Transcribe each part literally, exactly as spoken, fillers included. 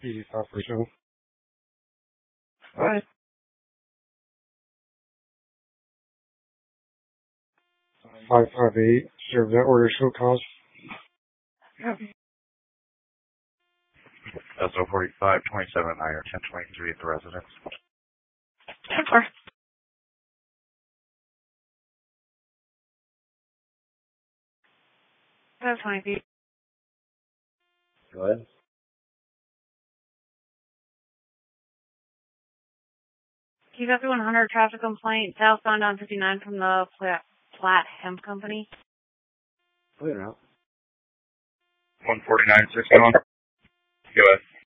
eighty-five percent. Right. five five eight, serve that order, show cause. Copy. S O forty-five, twenty-seven nine or ten twenty-three at the residence. ten four. That's twenty feet. Go ahead. Keep up to one hundred traffic complaint southbound on fifty-nine from the Platt, Platt Hemp Company. Clear out. one forty-nine, sixty-one. Go ahead.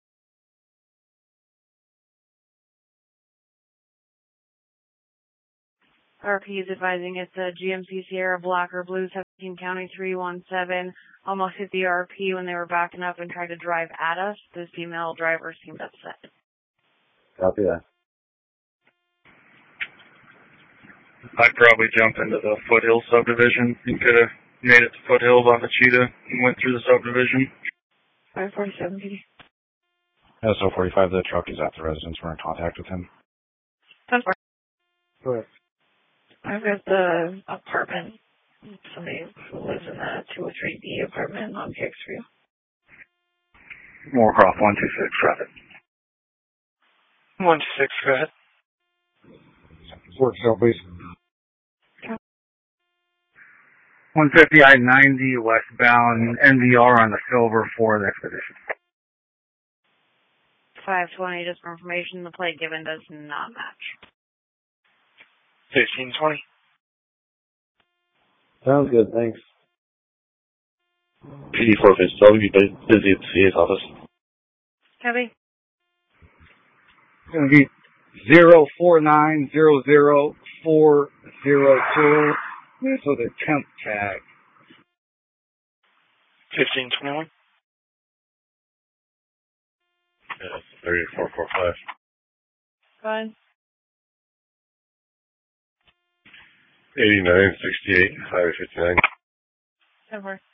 R P is advising it's a G M C Sierra Blocker Blue seventeen County three one seven. Almost hit the R P when they were backing up and tried to drive at us. The female driver seemed upset. Copy that. I'd probably jump into the Foothill subdivision. You could have made it to Foothills off of Cheetah and went through the subdivision. five forty-seven P D. S O forty-five, the truck is at the residence. We're in contact with him. ten four. Go ahead. I've got the apartment. Somebody who lives in the two oh three B apartment on P X three. Moorcroft, one two six, traffic. one two six, go ahead. Work cell, please. one fifty I ninety westbound, N V R on the Silver Ford Expedition. five twenty, just for information, the plate given does not match. fifteen twenty. Sounds good, thanks. P D four Vince W, busy at the C A's office. Copy. It's going to be zero four nine zero zero four zero two. So the temp tag. fifteen twenty-one. Yeah, thirty-four forty-five. Fine. eighty-nine sixty-eight, Highway fifty-nine. ten four.